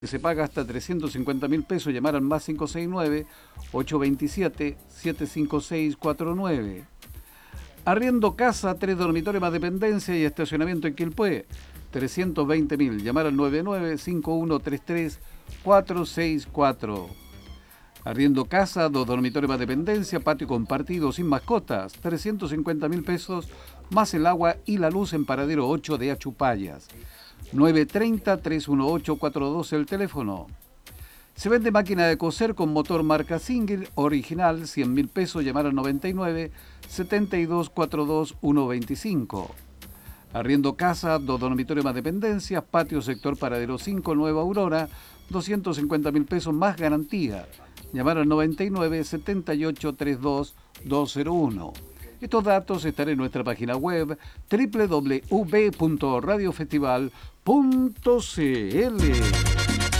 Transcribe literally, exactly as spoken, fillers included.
que se paga hasta trescientos cincuenta mil pesos, llamar al más cinco seis nueve, ocho dos siete, siete cinco seis cuatro nueve. Arriendo casa, tres dormitorios más dependencia y estacionamiento en Quilpué, trescientos veinte mil, llamar al nueve nueve, cinco uno tres tres, cuatro seis cuatro. Arriendo casa, dos dormitorios más dependencia, patio compartido sin mascotas, trescientos cincuenta mil pesos, más el agua y la luz en Paradero ocho de Achupayas. nueve tres cero, tres uno ocho, cuatro dos el teléfono. Se vende máquina de coser con motor marca Singer, original, cien mil pesos, llamar al noventa y nueve, setenta y dos, cuarenta y dos, ciento veinticinco. Arriendo casa, dos dormitorios más dependencias, patio sector Paradero cinco, Nueva Aurora, doscientos cincuenta mil pesos más garantía. Llamar al noventa y nueve, setenta y ocho, treinta y dos, doscientos uno. Estos datos están en nuestra página web doble u doble u doble u punto radio festival punto c l.